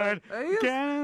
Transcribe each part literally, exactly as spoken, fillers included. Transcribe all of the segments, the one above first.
É, é isso.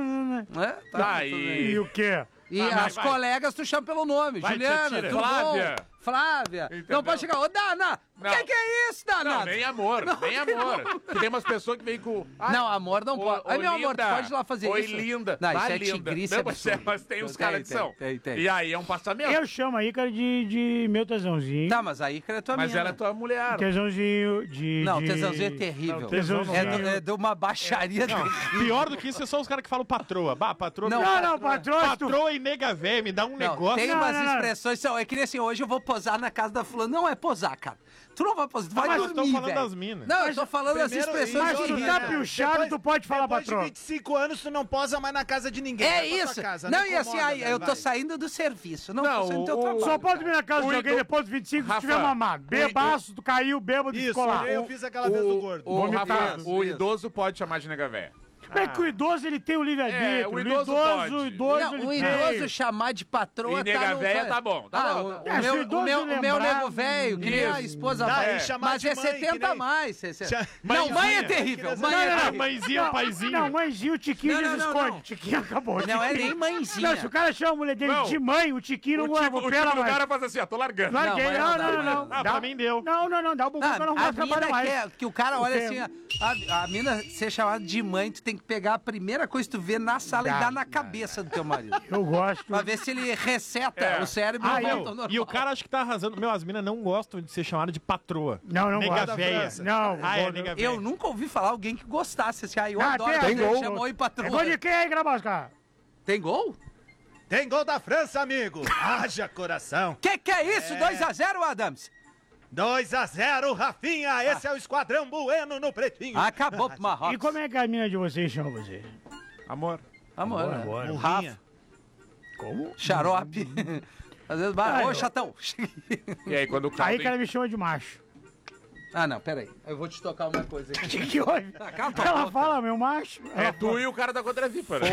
É, tá, tá, e... e o quê? E ah, as vai. colegas tu chama pelo nome. Vai, Juliana, tudo Flávia. bom? Flávia. Entendeu? Não pode chegar. Ô, Dana, o que, que é isso, Dana? Não, nem amor, não, nem amor. Não. Tem umas pessoas que vêm com... Ah, não, amor não pode. Ai, meu amor, tu pode ir lá fazer Oi, isso. Oi, linda. Não, isso tá é linda. tigrice não, mas, é, mas tem uns caras que são. Tem, tem, tem. E aí é um passamento. Eu chamo a Ícaro de, de meu tesãozinho. Tá, mas a Ícaro é tua Mas mina. ela é tua mulher. Tesãozinho de... Não, de... tesãozinho é terrível. Não, tesãozinho. É, do, é de uma baixaria. É. Não, pior do que isso é só os caras que falam patroa. Bah, patroa... Não, não, não, patroa... Patroa e nega véia, me dá um não, negócio. Tem não, umas não, não. expressões, são, é que nem assim, hoje eu vou posar na casa da fulana. Não é posar, cara. Tu não vai posar, tu vai mas dormir, eu tô falando véio. das minas. Não, eu tô falando as expressões Mas de tu rir, tá né? piochado, Depois- tu pode falar, Depois patroa. de vinte e cinco anos, tu não posa mais na casa de ninguém. É Vai pra tua isso. casa, não, e assim, incomoda, aí, velho, eu tô vai. saindo do serviço. Não, Não, tô saindo do teu o- trabalho. Só pode vir na casa O de alguém Ido- depois dos vinte e cinco se Rafa, tiver mamado. o Bebaço, tu caiu, bêbado e Isso, ficou lá. eu fiz aquela vez do gordo. O, Vomitado. Rafa, o Isso. idoso pode chamar de nega véia. Como é que o idoso ele tem o livre-arbítrio? É, o o idoso idoso, pode. o idoso Não, ele o tem. idoso chamar de patroa E nega tá no... véia tá bom, tá ah, bom, o, tá o bom. meu, Se o idoso o meu, o meu lembrar- nego velho, que nem a Isso. esposa Dá, velha. e chamar Mas de é mãe, setenta que nem- a mais. sessenta. Cha- Não, mãe é Mãezinha. terrível. Mãe Não, é não, não, terrível. Mãezinha, paizinho. Não, mãezinho, o Tiquinho Não, já não, se não, esconde. não. O Tiquinho acabou. o Não é Tiquinho. nem mãezinha. Não, se o cara chama a mulher dele Não. de mãe, o Tiquinho O não tipo, o recupera tipo do mais. cara faz assim, ó, tô largando. Larguei, Não, não, mas não, não dá, não. Ah, Dá- pra mim deu. Não, não, não, dá o bumbum que eu não Ah, vou a mina trabalhar mais. quer que o cara olha Porque- assim, a, a mina ser chamada de mãe, tu tem que pegar a primeira coisa que tu vê na sala Dá, e dar na dá, cabeça do teu marido. Eu gosto. Pra ver se ele reseta É. o cérebro Ah, e eu- volta ao normal. E o cara acho que tá arrasando. Meu, as minas não gostam de ser chamada de patroa. Não, não Nega gosto. véia. Não, Ah, é, vou- nega véia. Eu nunca ouvi falar alguém que gostasse assim. Ah, eu Ah, adoro tem- quando tem ele gol. chamou e patroa. É gol de quem aí, Grabosca? Tem gol? Tem gol da França, amigo. Haja coração. Que que é isso? dois a zero, Adams? dois a zero, Rafinha. Esse é o Esquadrão Bueno no Pretinho. Acabou pro Marrocos. E como é que a mina de vocês chama você? Amor. Amor, Bora, né? bora. O Rafa, Como? xarope. Às vezes, vai, Ah, ô, eu- chatão. E aí, quando o cara Aí tem... que ela me chama de macho. Ah, não, peraí. Eu vou te tocar uma coisa O aqui. que que houve? cala tua Ela boca. fala, meu macho. É Ela tu e o cara da Contravípara.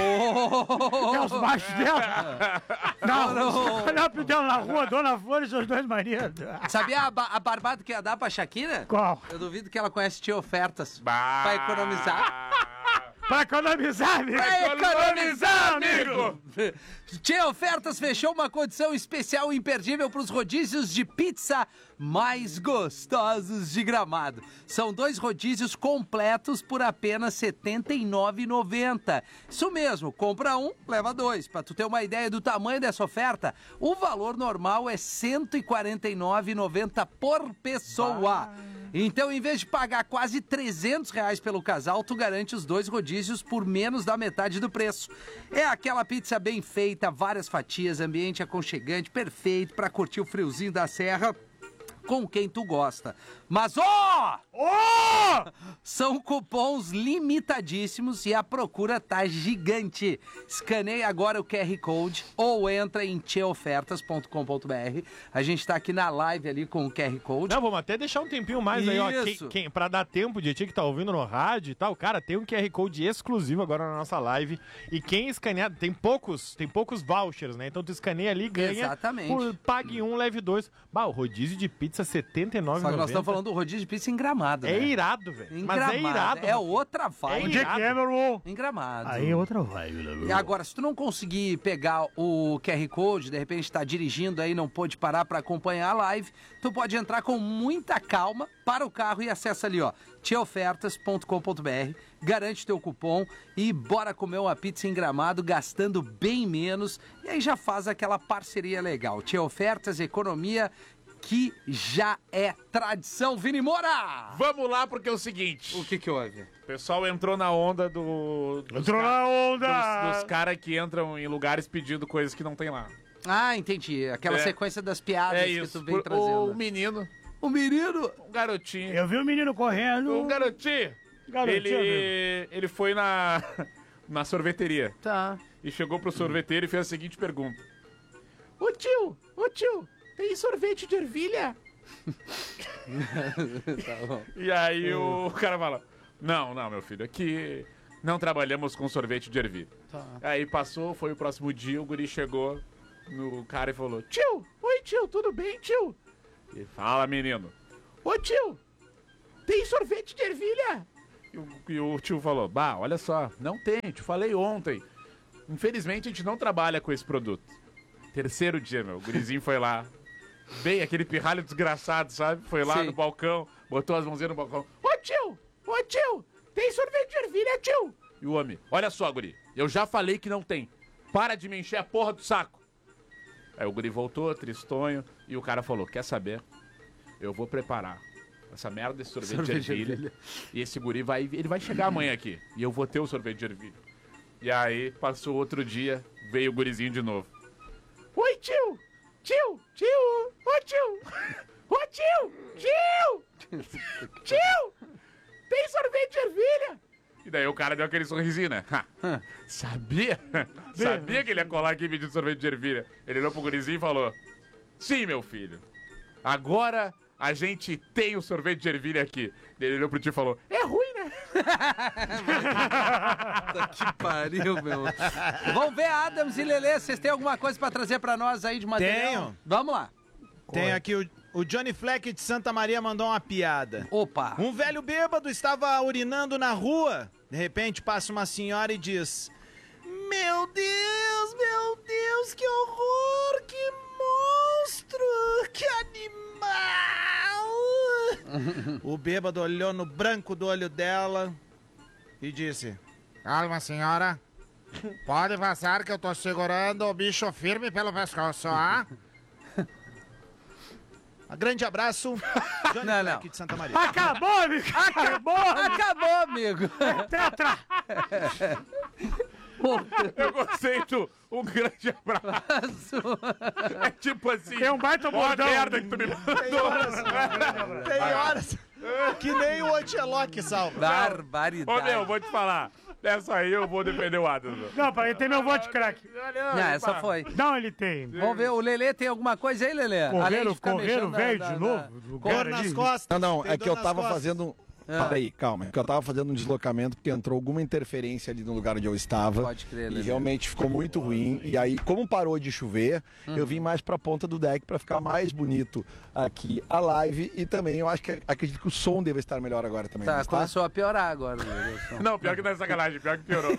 Oh, É os machos dela? Não, não. Olha pro dela na rua, Dona Flor e seus dois maridos. sabia a, ba a barbada que ia dar pra Shakira? Qual? Eu duvido que ela conhece Tia Ofertas. Bah. Pra economizar. Pra economizar, amigo. Pra economizar, amigo. Tia Ofertas fechou uma condição especial e imperdível para os rodízios de pizza mais gostosos de Gramado. São dois rodízios completos por apenas setenta e nove reais e noventa centavos. Isso mesmo, compra um, leva dois. Para tu ter uma ideia do tamanho dessa oferta, o valor normal é cento e quarenta e nove reais e noventa centavos por pessoa. Então, em vez de pagar quase trezentos reais pelo casal, tu garante os dois rodízios por menos da metade do preço. É aquela pizza bem feita, várias fatias, ambiente aconchegante, perfeito para curtir o friozinho da serra com quem tu gosta. Mas, ó! Ô! São cupons limitadíssimos e a procura tá gigante. Escaneie agora o Q R Code ou entra em tchê ofertas ponto com ponto b r. A gente tá aqui na live ali com o Q R Code. Não, vamos até deixar um tempinho mais aí, ó. Isso. Quem, quem, pra dar tempo de ti que tá ouvindo no rádio e tal, cara, tem um Q R Code exclusivo agora na nossa live. E quem escanear, tem poucos, tem poucos vouchers, né? Então tu escaneia ali e ganha. Exatamente. Por pague um, leve dois. Bah, o rodízio de pizza setenta e nove reais e Só que nós noventa. estamos falando do rodízio de pizza em Gramado, É né? irado, velho. Em Mas é Gramado. irado. É Rafinha. outra vibe. Onde é que é, meu irmão? Em Gramado. Aí é outra vibe, meu irmão. E agora, se tu não conseguir pegar o Q R Code, de repente tá dirigindo aí, não pôde parar para acompanhar a live, tu pode entrar com muita calma para o carro e acessa ali, ó, tchê ofertas ponto com ponto b r, garante teu cupom e bora comer uma pizza em Gramado gastando bem menos e aí já faz aquela parceria legal. Tchê Ofertas, economia que já é tradição. Vini Moura! Vamos lá, porque é o seguinte. O que que houve? O pessoal entrou na onda do... dos Entrou ca- na onda! Dos, dos caras que entram em lugares pedindo coisas que não tem lá. Ah, entendi. Aquela É. sequência das piadas É que isso. tu vem Por- trazendo. O menino, O menino... um garotinho. Eu vi o menino correndo. Um garotinho. Garotinho, ele, ele foi na, na sorveteria Tá. e chegou pro sorveteiro e fez a seguinte pergunta. Ô tio, ô tio, tem sorvete de ervilha? Tá bom. E aí o cara fala, não, não, meu filho, aqui não trabalhamos com sorvete de ervilha. Tá. Aí passou, foi o próximo dia, o guri chegou no cara e falou, tio, oi tio, tudo bem, tio? E fala, menino, ô tio, tem sorvete de ervilha? E o, e o tio falou, bah, olha só, não tem, te falei ontem. Infelizmente a gente não trabalha com esse produto. Terceiro dia, meu, o gurizinho foi lá. Bem, aquele pirralho desgraçado, sabe? Foi lá Sim. no balcão, botou as mãozinhas no balcão. Ô tio, ô tio, tem sorvete de ervilha, tio? E o homem, olha só, guri, eu já falei que não tem. Para de me encher a porra do saco. Aí o guri voltou, tristonho, e o cara falou, quer saber? Eu vou preparar essa merda desse sorvete, sorvete de ervilha. ervilha. E esse guri vai, ele vai chegar amanhã aqui. E eu vou ter o sorvete de ervilha. E aí, passou outro dia, veio o gurizinho de novo. Oi, tio! Tio! Tio! Ô, tio! Ô, tio! Tio! Tio! Tem sorvete de ervilha? E daí o cara deu aquele sorrisinho, né? Ha, sabia? Sabia que ele ia colar aqui e pedir sorvete de ervilha. Ele olhou pro gurizinho e falou, sim, meu filho. Agora a gente tem o sorvete de ervilha aqui. Ele olhou pro tio e falou, é ruim, né? Que pariu, meu. Vamos ver, Adams e Lelê, vocês têm alguma coisa pra trazer pra nós aí de material? Tenho. Vamos lá. Tem aqui o, o Johnny Fleck de Santa Maria mandou uma piada. Opa. Um velho bêbado estava urinando na rua. De repente passa uma senhora e diz: meu Deus, meu Deus, que horror, que monstro, que animal. O bêbado olhou no branco do olho dela e disse: calma, senhora. Pode passar que eu tô segurando o bicho firme pelo pescoço, ah? Um grande abraço, Johnny Não, não. Fleck de Santa Maria. Acabou, amigo! Acabou! Acabou, amigo. Tetra! Eu gostei do um grande abraço. É tipo assim. Tem um baita ó a bordão. merda que tu me Tem horas, tem horas que nem o Anteloque salva. Barbaridade. Ô, meu, vou te falar. Dessa aí eu vou defender o Adams. meu. Não, peraí, tem meu voto de craque. Não, essa foi. Não, ele tem. Vamos ver, o Lelê tem alguma coisa aí, Lelê? Além de Correram, ficar correram, mexendo velho, na- de na- novo. na- do Cor cara Dor nas ali. costas. Não, não, Tem é que dor eu nas tava costas. fazendo. Ah. Peraí, calma. É que eu tava fazendo um deslocamento porque entrou alguma interferência ali no lugar onde eu estava. Pode crer, E Lelê. realmente ficou muito ruim. E aí, como parou de chover, eu vim mais pra ponta do deck pra ficar mais bonito aqui a live. E também eu acho que acredito que o som deve estar melhor agora também. Tá, não está? começou a piorar agora, Lelê. o som. Não, pior que não é sacanagem, pior que piorou.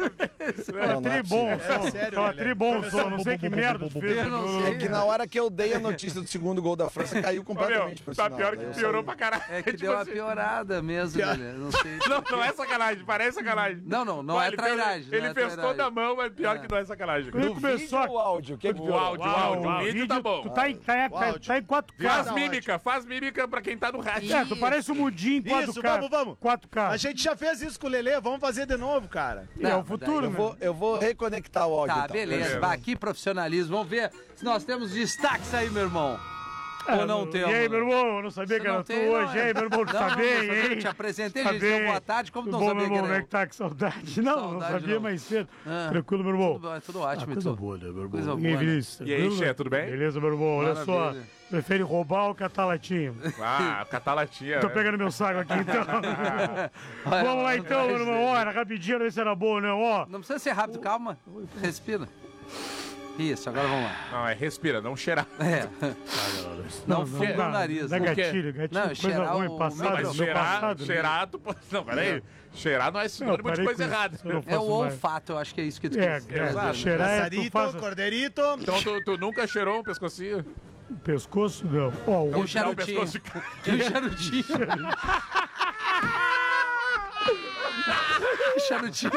Não, não é Tri bom o possível. som. sério, Tava Lelê. tri bom o som. Não sei que merda tu fez. Eu não sei. É que na hora que eu dei a notícia do segundo gol da França, caiu Ô, meu, completamente pro tá sinal. pior Daí que eu piorou saí. pra caralho. É que Tipo deu uma assim, piorada mesmo, Lelê. Não sei. Não, não é sacanagem, parece sacanagem. Não, não, não Mas é ele trairagem. fez- não Ele é fez trairagem. toda a mão, mas pior É. que não é sacanagem. Quando No começou vídeo ou áudio? O que que O piorou? áudio, o áudio. O vídeo tá bom. Tu tá em, tá, em- tá, áudio. tá em quatro K. Faz Tá mímica, faz mímica pra quem tá no rádio. É, tu parece um mudinho em quatro K. Isso, vamos, vamos. quatro K. A gente já fez isso com o Lelê, vamos fazer de novo, cara. É Não, o futuro, Eu né? vou, eu vou reconectar o áudio. Tá, então. beleza. Bah, que profissionalismo. Vamos ver se nós temos destaques aí, meu irmão. Ou não É, temos? E aí, meu irmão? Eu não sabia Você que não era tu tem, não, hoje. E aí, meu irmão? Tu Não, tá não, bem, não sabia, hein? eu te apresentei, Tá gente, deu bem. boa tarde, como Tudo não bom, sabia meu que irmão? era Como é eu? que tá? Que saudade. Não, não Saudade, sabia não. mais cedo. Ah. Tranquilo, meu irmão. Tudo, tudo Ah, ótimo, coisa tu. boa, né, meu irmão? Coisa E aí, boa, né? Vinícius? E aí, tranquilo? Che, tudo bem? Beleza, meu irmão. Olha só. Maravilha. Prefere roubar ou catar latinha? Ah, catalatinha. Tô pegando meu saco aqui, então. Vamos lá, então, meu irmão. Olha, rapidinho, ver se era bom, né? Ó. Não precisa ser rápido, calma. Respira. Isso, agora vamos lá. Não, é respira, não cheirar. É. Não fuga o dá- nariz. Dá O quê? gatilho, gatilho. Não, coisa cheirar ruim, o- passado, Não, meu mas cheirar, passado. né? cheirar, tu pode... Não, peraí. Cheirar não é sinônimo de parei coisa com isso. errada. Eu não É faço o mais. olfato, eu acho que é isso que tu É, quis é, dizer, né? cheirar é tu Laçarito, faz cordeirito. Então tu, tu nunca cheirou um pescocinho? pescoço, não. Ó, o E um outro- charutinho. pescoço de- E um charutinho. Charutinho.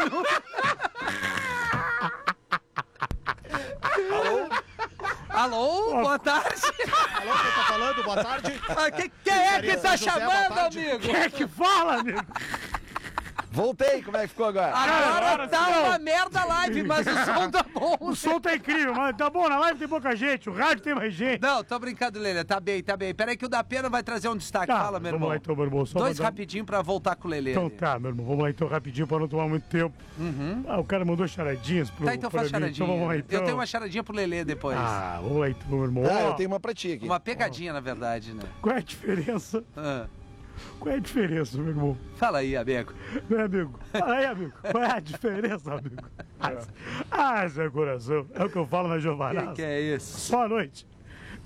Alô? Alô? Boa tarde. Alô, quem tá falando? Boa tarde. Ah, que- Quem é que tá São José, boa chamando, tarde. amigo? Quem é que fala, amigo? Voltei, como é que ficou agora? Agora agora tá sim. uma merda a live, mas o som tá bom. O som tá incrível, mas tá bom, na live tem pouca gente, o rádio tem mais gente. Não, tô brincando, Lelê. Tá bem, tá bem. Peraí que o da Pena vai trazer um destaque. Tá, Fala, meu vamos irmão. lá então, meu irmão. Só Dois mandar- rapidinho pra voltar com o Lelê. Então ali. tá, meu irmão, vamos lá então rapidinho pra não tomar muito tempo. Ah, o cara mandou charadinhas pro Tá, então pra faz mim. charadinha. Então vamos lá então. Eu tenho uma charadinha pro Lelê depois. Ah, vamos lá então, meu irmão. Ah, Ó, eu tenho uma pra ti aqui. Uma pegadinha, na verdade, né? Qual é a diferença? Ah. Qual é a diferença, meu irmão? Fala aí, amigo. Né, amigo? Fala aí, amigo. Qual é a diferença, amigo? Ah, Zé Coração. É o que eu falo na O Giovanada. que, que é isso? Só à noite.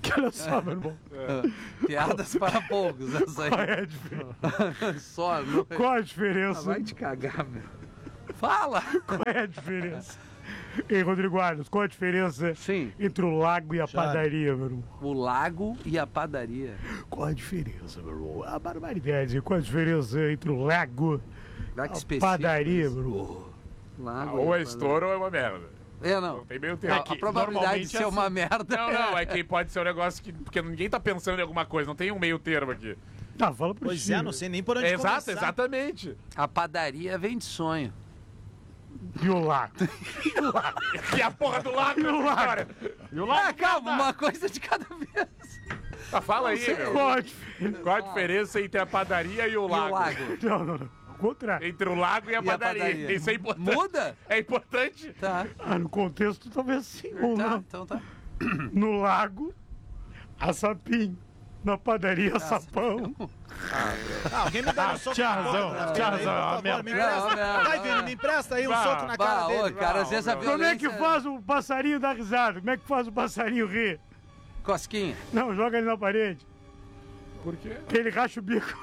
Que olha só, meu irmão. Piadas para poucos, essa Qual aí. é a diferença? Só, não... Qual a diferença? Vai te cagar, meu. Fala! Qual é a diferença? Ei, Rodrigo Arnos, qual a diferença Sim. entre o lago e a padaria, meu irmão? O lago e a padaria. Qual a diferença, meu irmão? A barbaridade. Qual a diferença entre o lago Vai que e a específico padaria, isso. meu irmão? Lago Ou e é estouro ou é uma merda. É, não. Não tem meio A, termo. a probabilidade de normalmente ser é uma merda. Não, não, é que pode ser um negócio que... Porque ninguém tá pensando em alguma coisa, não tem um meio termo aqui. Ah, fala pro Pois Chico. é, não sei nem por onde É, exato, começar. exatamente. A padaria vem de sonho. E o lago? E a porra do lago E o nessa história. E o lago? Ah, calma, uma coisa de cada vez. Ah, fala aí, sei. meu. Qual a diferença? Qual a diferença entre a padaria e o E lago? o lago. Não, não, não. O contrário. Entre o lago e a, E a padaria. padaria. Isso é importante. Muda? É importante. Tá. Ah, no contexto talvez sim ou Tá, não. então tá. No lago, açapim. Na padaria, sapão. Ah, alguém me dá um soco tinha na boca razão, do Rafinha tinha aí, razão, por a favor, merda. me empresta. Não, não, Vai, não. Vini, me empresta aí um Bah, soco na cara Bah, dele. ô, cara, às vezes a Como é violência... que faz o passarinho dar risada? Como é que faz o passarinho rir? Cosquinha. Não, joga ele na parede. Por quê? Que ele racha o bico.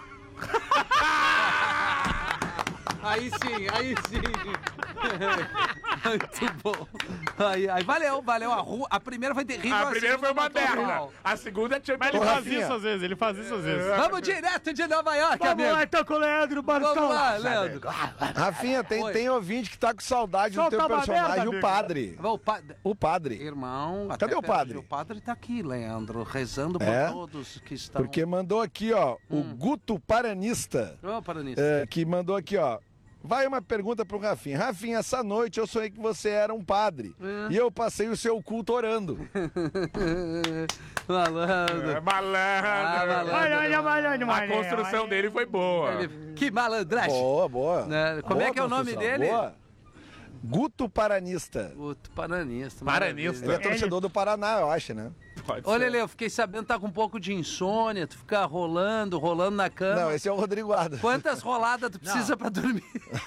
Aí sim, aí sim. Muito bom. Aí, aí, valeu, valeu. A, rua, a primeira foi terrível. A primeira foi uma segunda merda. normal. A segunda tinha... Mas ele Ô, faz Rafinha. isso às vezes, ele faz isso às vezes. Vamos direto de Nova York, Vamos amigo. lá então com o Leandro Bartol. Vamos lá, Leandro. Rafinha, tem, Oi. tem ouvinte que tá com saudade Solta do teu uma personagem, merda, o amigo. padre. O pa... O padre. Irmão, Cadê até o padre? O padre tá aqui, Leandro, rezando por É? todos que estão... Porque mandou aqui, ó, o Hum. Guto Paranista, Ô, para nisso. é, que mandou aqui, ó. Vai uma pergunta pro Rafinha. Rafinha, essa noite eu sonhei que você era um padre. É. E eu passei o seu culto orando. Malandro. É malandro. Ah, malandro. Olha, olha, olha, olha, A olha, construção olha. dele foi boa. Ele- Que malandragem. Boa, boa. Né? Como Boa é que é o nome construção, dele? Boa. Guto Paranista. O Paranista. Paranista. Ele é torcedor do Paraná, eu acho, né? Pode Olha, ser. Lele, eu fiquei sabendo que tá com um pouco de insônia, tu fica rolando, rolando na cama. Não, esse é o Rodrigo Adams. Quantas roladas tu precisa pra dormir?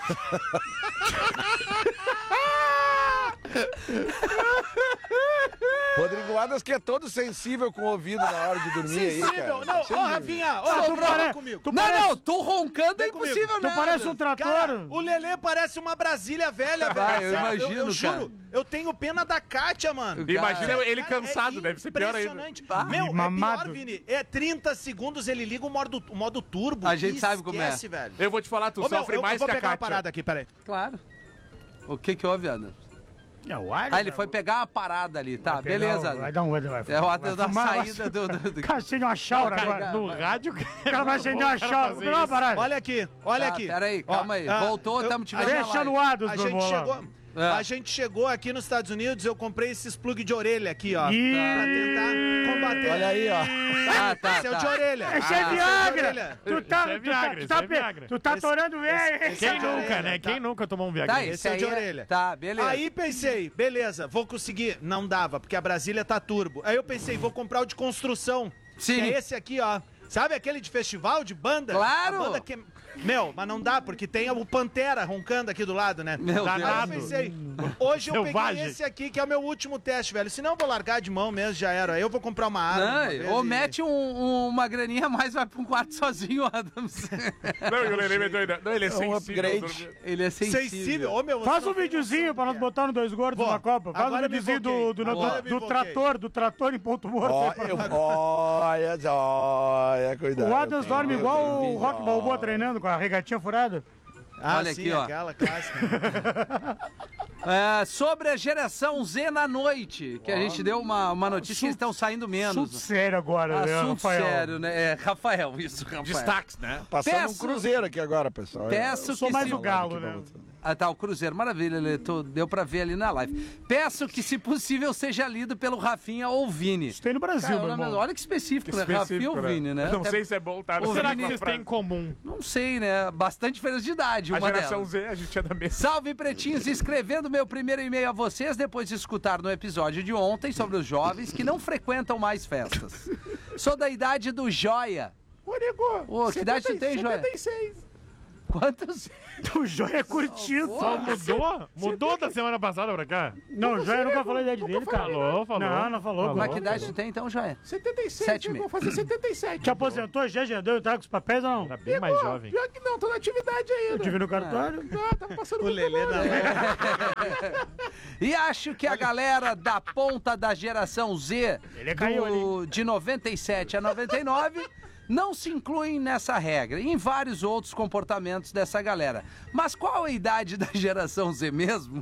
Rodrigo Adams que é todo sensível com o ouvido na hora de dormir aí, cara. Sensível. Não, ô, Rafinha, ô, Tu tu pare- fala comigo. tu Não, parece- não, tô roncando é Vem comigo. impossível, Tu né? parece um trator. Cara, o Lelê parece uma Brasília velha, velho. Vai, eu Sério, imagino, eu, eu cara. juro, eu tenho pena da Kátia, mano. Imagina Cara, ele Cara, cansado, é deve ser pior ainda. impressionante. Ah, Meu, é mamado. pior, Vini. É trinta segundos, ele liga o modo, o modo turbo. A gente e sabe como é. esquece, velho. Eu vou te falar, tu Ô, meu, sofre eu mais vou que a pegar uma Kátia. parada aqui, peraí. Claro. O que que houve, Ana? É o Adams. Ah, ele foi pegar uma parada ali, tá, Vai pegar beleza. um- Vai dar um... Vai, vai, É o vai Adams da fumar, vai- saída do... do, do... Cara, acende uma chaura Vai, agora. vai, No rádio, O cara vai acender uma chaura. Não, uma parada. Olha aqui, olha Tá, aqui. peraí, Ó, calma aí. ah, Voltou, eu- tamo te a vendo na gente- Deixa no live. Adams, A meu gente irmão, lá. chegou... É. A gente chegou aqui nos Estados Unidos, eu comprei esses plug de orelha aqui, ó. Ih. Pra tentar combater. Olha aí, ó. Ah, tá, Esse é o de tá. orelha. Esse é Ah, esse é de Viagra! orelha. Tu tá, Esse é tu Viagra, tá, tu esse tá, é pe- Viagra. tu tá torando velho. esse Quem é de nunca, orelha, né? tá? Quem nunca tomou um Viagra? Tá, Esse esse é aí de é- orelha. Tá, beleza. Aí pensei, beleza, vou conseguir. Não dava, porque a Brasília tá turbo. Aí eu pensei, vou comprar o de construção. Sim. Que é esse aqui, ó. Sabe aquele de festival, de banda? Claro. A banda que... Meu, mas não dá, porque tem o Pantera roncando aqui do lado, né? Meu Aí eu Deus. pensei, hoje eu Selvagem. peguei esse aqui, que é o meu último teste, velho. Senão eu vou largar de mão mesmo, já era. Aí eu vou comprar uma arma. uma vez Não, ou e- mete um- um- uma graninha a mais, vai pra um quarto sozinho, Adams. Não, e o Lelê é doido. Não, ele é um sensível. upgrade. Ele é sensível. Sensível. Ô, meu, Faz você um não tem videozinho noção pra do nós que é. botar no Dois Gordos Vou. na Copa. Faz um Agora me videozinho do, invoquei. do, do, Agora me do invoquei. trator, do trator em ponto morto. Ó, aí pra- eu- Olha, olha, cuidado. O Adams Eu dorme tenho- igual eu o tenho- Rock Balboa treinando com a regatinha furada. Ah, Olha sim, aqui, ó. aquela clássica. É, sobre a geração Z na noite, que a gente deu uma, uma notícia que eles estão saindo menos. Assunto sério agora, né, Assunto Rafael? sério, né? É, Rafael, isso, Rafael. Destaques, né? Passando Peço- um cruzeiro aqui agora, pessoal. Peço Eu sou que mais se... o Galo, né? Ah, tá, o Cruzeiro, maravilha, ele tô- deu pra ver ali na live. Peço que, se possível, seja lido pelo Rafinha ou Vini. Isso tem no Brasil, Cara, meu olha, irmão. olha que específico, Que né? Rafinha específico, ou Vini, né? Não Até- sei se é bom, tá? O Será Vini- que vocês têm em comum? Não sei, né? Bastante diferença de idade, A uma geração delas. Z, a gente é da mesma. Salve, pretinhos! Escrevendo meu primeiro e-mail a vocês depois de escutar no episódio de ontem sobre os jovens que não frequentam mais festas. Sou da idade do Joia. Ô, nego, Ô, que idade tu tem, Joia? setenta e seis. Quantos? O Joia é curtido. Só mudou? Mudou da semana passada pra cá? Não, o Joia nunca falou a idade dele, cara. Falou, falou. Não, não falou. Falou. Mas que idade tu tem então, Joia? setenta e seis, Sete eu vou mil. fazer setenta e sete. Te aposentou, já já deu, tá com os papéis ou não? Tá bem mais jovem. Pior que não, tô na atividade Eu ainda. tive no cartório. Ah, tá passando O muito Lelê mal. na E acho que a galera da ponta da geração Z, Ele caiu do, de noventa e sete a noventa e nove, não se incluem nessa regra e em vários outros comportamentos dessa galera. Mas qual a idade da geração Z mesmo?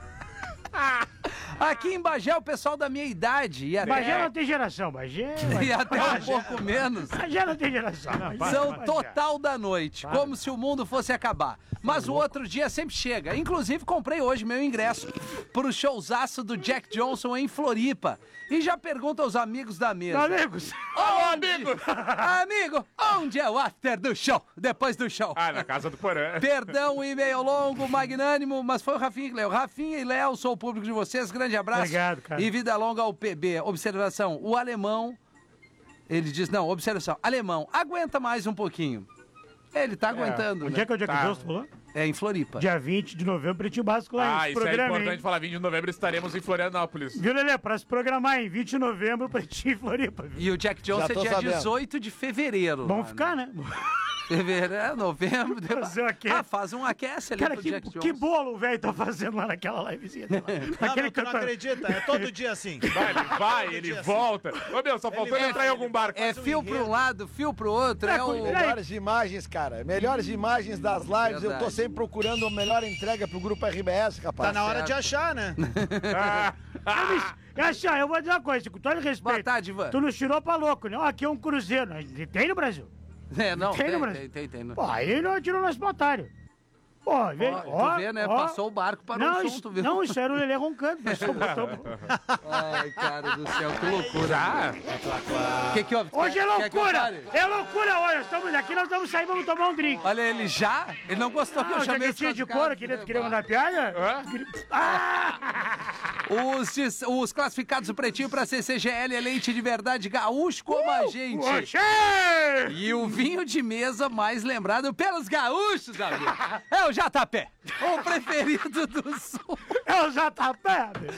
Aqui em Bagé, o pessoal da minha idade e até, Bagé não tem geração, Bagé... e até um pouco menos Bagé não tem geração. são total da noite, como se o mundo fosse acabar. Mas o outro dia sempre chega. Inclusive, comprei hoje meu ingresso pro showzaço do Jack Johnson em Floripa. E já pergunto aos amigos da mesa. Amigos, Ô, amigo! Amigo, onde é o after do show? Depois do show. Ah, na casa do Porã. Perdão, o e-mail longo, magnânimo, mas foi o Rafinha que leu. Rafinha e Léo, sou o público de vocês. Grande abraço. Obrigado, cara. E vida longa ao P B. Observação, o alemão... Ele diz, não, observação, alemão, aguenta mais um pouquinho. Ele tá aguentando, onde né? é que é o Jack Tá. Johnson falou? É em Floripa. Dia vinte de novembro, Pretinho Básico lá Ah, em isso é programa, importante hein? falar. vinte de novembro estaremos em Florianópolis. Viu, Lelê? Pra se programar em vinte de novembro, Pretinho em Floripa. Viu? E o Jack Johnson Já é tô dia sabendo. dezoito de fevereiro. Vamos lá, ficar, né? Fevereiro, novembro. depois- Fazer um aquece. Ah, faz um aquece ali Cara, pro que, Jack Johnson. que bolo o velho tá fazendo lá naquela livezinha. dele lá. Não, Naquele meu, tu não canto- acredita, é todo dia assim. Vai, ele vai, Todo ele dia assim. volta. Ô, meu, só faltou ele vai, entrar em ele algum barco. É um fio para um enredo. lado, fio pro outro. É, É, o... cuidado. Melhores imagens, cara. Melhores imagens das lives. Eu tô Verdade. sempre procurando a melhor entrega pro grupo R B S, rapaz. Tá na hora de achar, né? É assim, ó, eu vou dizer uma coisa, com todo respeito. Boa tarde, Ivan. Tu nos tirou pra louco, né? Ó, aqui é um cruzeiro. Tem no Brasil? É, não, Tem tem, no tem, Brasil? tem, tem. Pô, aí não tirou nós pro otário. Pô, vê, Ó, ó, tu vê, né? ó. Passou o barco para não, o som, isso, tu viu? não, isso era o Lelê roncando. Mas só botou... Ai, cara do céu, que loucura. Ah, Que que houve? Hoje é Quer- quer que eu loucura! fale? É loucura hoje! Nós estamos aqui, nós vamos sair, vamos tomar um drink. Olha, ele já? Ele não gostou que Ah, eu o chamei jaquetinha esse de cara couro aqui dentro, queria mandar piada? hã? Os, des- os classificados do Pretinho para C C G L é leite de verdade gaúcho como a gente. Oxê! E o vinho de mesa mais lembrado pelos gaúchos, amigo. É o J P, o preferido do Sul. É o J P!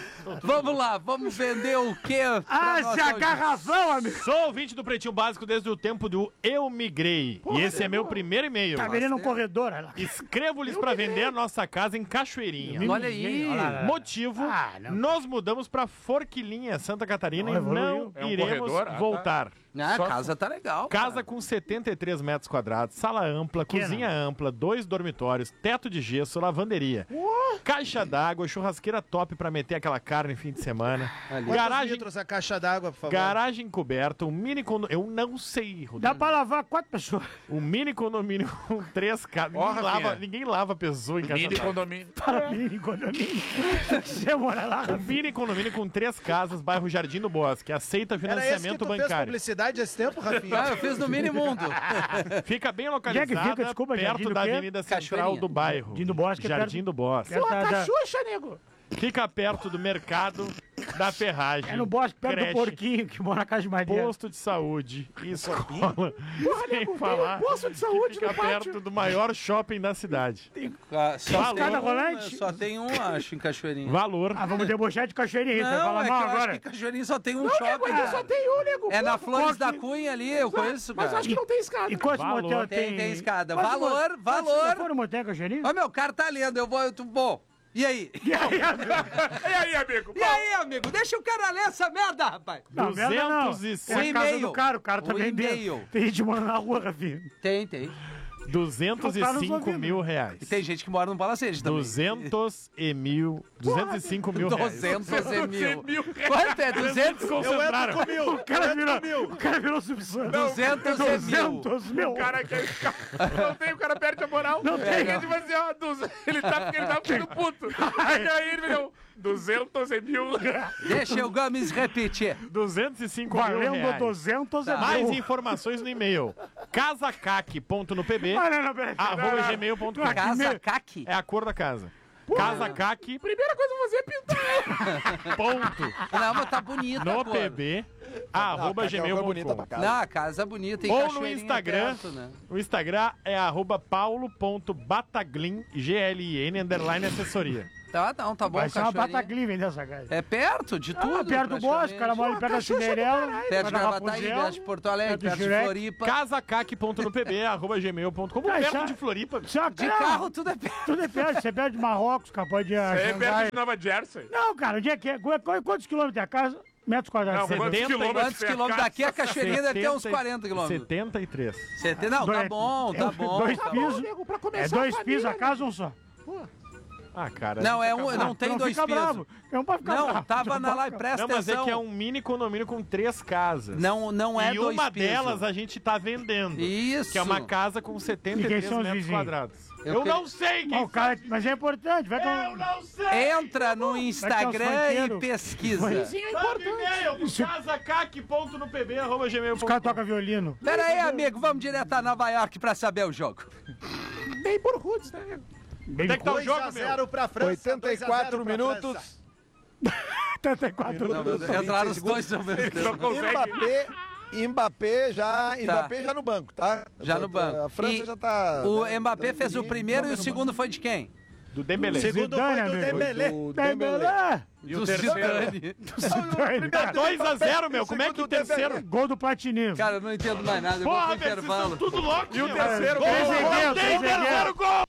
Vamos lá, vamos vender o quê? pra Ah, nossa se audiência? agarrafão, amigo! Sou ouvinte do Pretinho Básico desde o tempo do Eu Migrei. E esse é meu primeiro e-mail. Tá vendendo um corredor, olha lá. Escrevo-lhes pra vender a nossa casa em Cachoeirinha. Olha aí. Olha lá. Motivo, Ah, não. nós mudamos pra Forquilinha, Santa Catarina Não, e não evoluiu. É um iremos corredor? Ah, tá. voltar. Ah, a Só- casa tá legal. Casa cara. com setenta e três metros quadrados, sala ampla, Pequena. cozinha ampla, dois dormitórios, teto de gesso, lavanderia, caixa d'água, churrasqueira top pra meter aquela carne fim de semana, Quantos garagem, litros a caixa d'água, por favor? garagem coberta, um mini condomínio. Eu não sei, Rodrigo. Dá pra lavar quatro pessoas. Um mini condomínio com três casas. Ó, Ninguém, Rafinha. lava, ninguém lava pessoa em casa. Mini condomínio. Para mim, condomínio. Você mora lá, Um mini condomínio com três casas, bairro Jardim do Bosque. Aceita Era esse que financiamento tu fez bancário. publicidade esse tempo, Rafinha? Ah, eu fiz no Minimundo. Fica bem Onde é que localizada, fica? Desculpa, Jardim perto do da quê? Avenida Central Cachoeirinha. do bairro. Jardim do Bosque é Jardim perto- do Bosque. Perto da- da- Xuxa, nego. Fica perto do mercado da ferragem. É no bosque, perto creche, do porquinho que mora na casa de madeira. Posto de saúde, escola. Sem falar posto de que saúde fica no pátio. perto do maior shopping da cidade. Ah, só, Valor. Escada rolante? só tem um, acho, em Cachoeirinha. Valor. Ah, vamos debochar de cachoeirinha. Você vai Não, falar é que mal eu acho agora? que Cachoeirinha só tem um shopping. cara. Só tem um, nego. É na Flores Qual da que- Cunha ali, eu conheço, Mas cara. acho que não tem escada. E quantos Valor. motel Tem, tem? tem escada. Quantos Valor, mo- Quantos valor. Já foram motel em cachoeirinha? Ó, meu, o cara tá lendo, eu vou... Eu, tu- bom, e aí? E aí, amigo? E aí, amigo? E aí, amigo? Deixa o cara ler essa merda, rapaz. Não, merda não. duzentos e É cinco. a casa e-mail. do cara, o cara tá O vendendo. e-mail. Tem gente morando na rua, Rafinha. Tem, tem. duzentos e Compraram os cinco ouvidos. mil reais. E tem gente que mora no palacete também. duzentos e mil. duzentos e cinco mil reais. duzentos e mil. mil reais. Quanto é? duzentos? Eu Concentraram. entro com mil. O cara eu entro virou, com mil. o cara virou subsano. duzentos e mil. duzentos mil. O cara quer ficar. Não tem, o cara perde a moral. Não tem, Ele não. tipo assim, ó, duzentos ele tá porque ele tá ficando puto. Aí ele me deu duzentos mil. Deixa o Gomes repetir. duzentos e cinco mil Valendo reais. duzentos é Mais mil. informações no e-mail. casacac ponto no pb Ah, não, não, peraí. arroba gmail ponto com. Casa Caque. É a cor da casa. casacac Primeira coisa que você é pintar. ponto Não, mas tá bonita a no cor. pb arroba Cacau, gmail é ponto bonita com. pra casa. Não, casa bonita e Ou no cachoeirinha Instagram, perto, né? o Instagram é arroba paulo.bataglin, G L I N, underline assessoria. Tá, não, tá bom, Vai ser uma cachoeirinha. Bataglim vender essa casa. É perto de tudo. Ah, perto do bosque, o cara mora perto da Cinderela. Perto de vai na Gravataí, Rapunzel, perto de Porto Alegre, perto do perto de Jurek. Floripa. casacac.nopb, arroba gmail ponto com. Ah, Perto já- de Floripa. Isso é uma De cara. carro, tudo é perto. Tudo é perto. Você perde de Marrocos, capaz de É perto Xangai. de Nova Jersey. Não, cara, onde é que é? Qu- qu- Quantos quilômetros é a casa? Metros quadrados. Não, Setenta. quantos setenta, quilômetros Quantos é a quilômetros casa? daqui a Cachoeirinha deve ter uns setenta e- quarenta quilômetros. setenta e três. setenta, não, tá Dois- bom, tá é, bom. Dois tá bom. pisos. Pra É começar dois a pisos a família, casa ou um só? Ah, cara. Não, é fica um, bravo. não tem Não dois fica pisos. bravo. Não pode ficar Não, bravo. tava Não na pode live, ficar- presta Não, mas é atenção. que é um mini condomínio com três casas. Não, não é e dois uma pisos. delas a gente tá vendendo. Isso. Que é uma casa com setenta e E quem três são os metros vizinhos? quadrados. Eu Eu, que- não sei Mas, quem o cara, mas é importante. Vai com... Eu não sei! Entra no Instagram e funkeiros. pesquisa. Foi. Vizinho é Manda importante. e-mail pro casacac.nopb, arroba gmail Os ponto caras com. tocam violino. Pera aí, amigo, vamos direto a Nova York pra saber o jogo. Neighborhoods, né? Bem Tem que tá o dois jogo, a meu. zero pra França. oitenta e quatro dois a zero pra minutos. França. oitenta e quatro. Não, meu Deus, entraram os dois ao mesmo tempo. Não consegue. Mbappé, Mbappé já, Mbappé já no banco, tá? Já no banco. A França E já tá... O tá- Mbappé tá- fez o primeiro e o segundo foi de quem? Do Dembélé. O segundo Zidane, foi do amigo. Dembélé. O Dembélé. Dembélé. E o Do terceiro? Zidane. Zidane. Tá dois a zero, meu. Como é que o segundo Dembélé. terceiro... Gol do Platini. Cara, eu não entendo mais nada, eu vou pro Porra, velho, vocês intervalo. são tudo louco, E o meu. terceiro? Três gol? zagueiros, três Tem zagueiros. terceiro gol!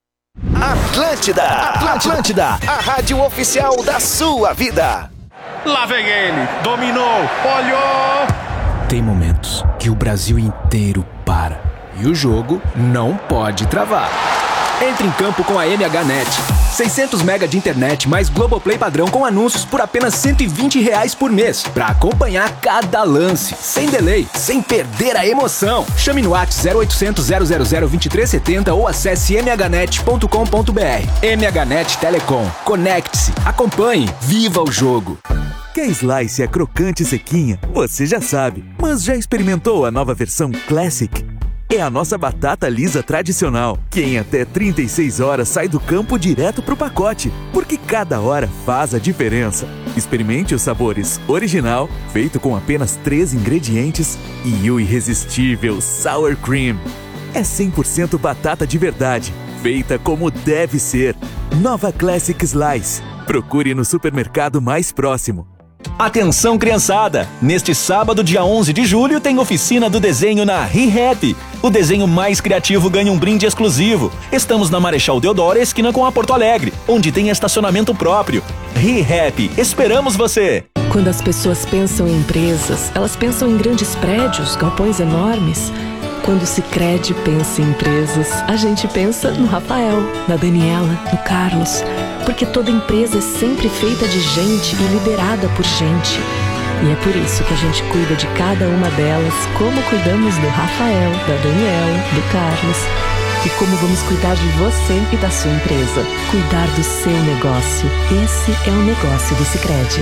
Atlântida, Atlântida, a rádio oficial da sua vida. Lá vem ele, dominou, olhou. Tem momentos que o Brasil inteiro para e o jogo não pode travar. Entre em campo com a M H Net. seiscentos mega de internet mais Globoplay padrão com anúncios por apenas cento e vinte reais por mês. Pra acompanhar cada lance, sem delay, sem perder a emoção. Chame no WhatsApp zero oitocentos, zero zero zero, vinte e três setenta ou acesse m h net ponto com ponto b r. M H Net Telecom. Conecte-se, acompanhe, viva o jogo. Que a Slice é crocante e sequinha, você já sabe. Mas já experimentou a nova versão Classic? É a nossa batata lisa tradicional, que em até trinta e seis horas sai do campo direto pro pacote, porque cada hora faz a diferença. Experimente os sabores original, feito com apenas três ingredientes, e o irresistível Sour Cream. É cem por cento batata de verdade, feita como deve ser. Nova Classic Slice. Procure no supermercado mais próximo. Atenção, criançada! Neste sábado, dia onze de julho, tem oficina do desenho na ReHap. O desenho mais criativo ganha um brinde exclusivo. Estamos na Marechal Deodoro, esquina com a Porto Alegre, onde tem estacionamento próprio. ReHap, esperamos você! Quando as pessoas pensam em empresas, elas pensam em grandes prédios, galpões enormes. Quando o Sicredi pensa em empresas, a gente pensa no Rafael, na Daniela, no Carlos. Porque toda empresa é sempre feita de gente e liderada por gente. E é por isso que a gente cuida de cada uma delas, como cuidamos do Rafael, da Daniela, do Carlos. E como vamos cuidar de você e da sua empresa. Cuidar do seu negócio. Esse é o negócio do Sicredi.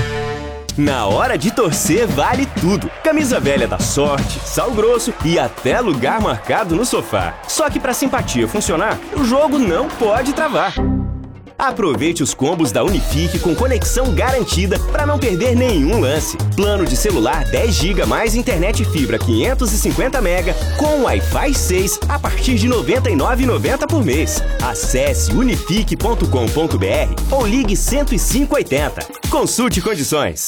Na hora de torcer vale tudo. Camisa velha da sorte, sal grosso e até lugar marcado no sofá. Só que pra simpatia funcionar, o jogo não pode travar. Aproveite os combos da Unifique com conexão garantida para não perder nenhum lance. Plano de celular dez gigas mais internet fibra quinhentos e cinquenta mega com Wi-Fi seis a partir de noventa e nove reais e noventa centavos por mês. Acesse unifique ponto com ponto b r ou ligue cento e cinco oitenta. Consulte condições.